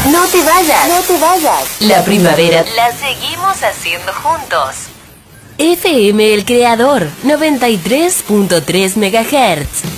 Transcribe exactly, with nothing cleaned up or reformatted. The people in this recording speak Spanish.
No te vayas. No te vayas. La primavera la seguimos haciendo juntos. F M El Creador, noventa y tres punto tres megahertz.